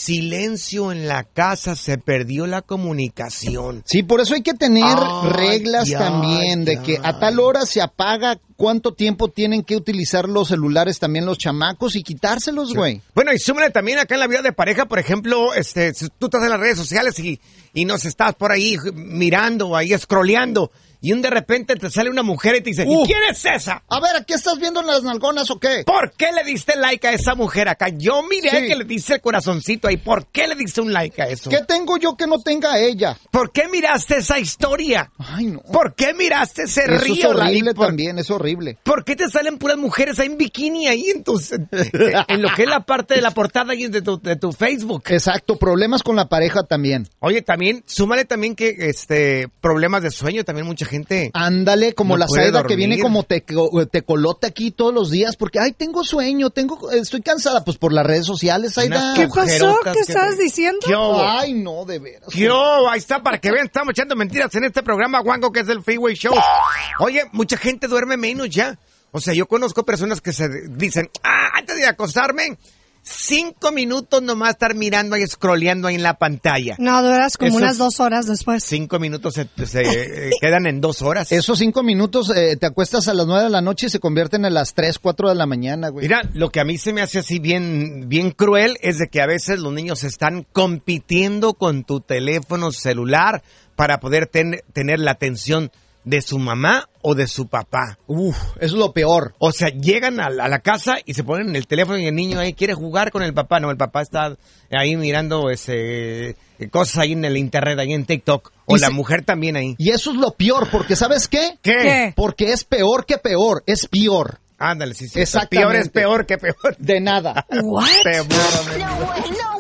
silencio en la casa, se perdió la comunicación. Sí, por eso hay que tener reglas también, de que a tal hora se apaga, cuánto tiempo tienen que utilizar los celulares también los chamacos y quitárselos, güey. Bueno, y súmale también acá en la vida de pareja, por ejemplo, si tú estás en las redes sociales y nos estás por ahí mirando, ahí scrolleando, y de repente te sale una mujer y te dice, ¿y quién es esa? A ver, ¿qué estás viendo en las nalgonas o qué? ¿Por qué le diste like a esa mujer acá? Yo miré que le diste el corazoncito ahí. ¿Por qué le diste un like a eso? ¿Qué tengo yo que no tenga ella? ¿Por qué miraste esa historia? Ay, no. ¿Por qué miraste ese río? Eso es horrible también, es horrible. ¿Por qué te salen puras mujeres ahí en bikini ahí en lo que es la parte de la portada ahí de tu Facebook? Exacto, problemas con la pareja también. Oye, también, súmale también que problemas de sueño, también mucha gente... Ándale, como no la Saida que viene como tecolote aquí todos los días, porque, tengo sueño, estoy cansada, pues por las redes sociales, Saida. ¿Qué pasó? ¿Qué estás diciendo? Ay, no, de veras. Ahí está, para que vean, estamos echando mentiras en este programa, Juanco, que es el Freeway Show. Oye, mucha gente duerme menos ya. O sea, yo conozco personas que se dicen, antes de acostarme, 5 minutos nomás estar mirando ahí, scrolleando ahí en la pantalla. No, duras como unas 2 horas después. 5 minutos se quedan en 2 horas. Esos 5 minutos te acuestas a las 9 de la noche y se convierten en las 3, 4 de la mañana, güey. Mira, lo que a mí se me hace así bien cruel es de que a veces los niños están compitiendo con tu teléfono celular para poder tener la atención de su mamá o de su papá. Eso es lo peor. O sea, llegan a la casa y se ponen el teléfono y el niño ahí quiere jugar con el papá. No, el papá está ahí mirando cosas ahí en el internet, ahí en TikTok. O la mujer también ahí. Y eso es lo peor, porque ¿sabes qué? ¿Qué? Porque es peor que peor, es peor. Ándale, sí. Exactamente. Peor es peor que peor. De nada. What? Peor.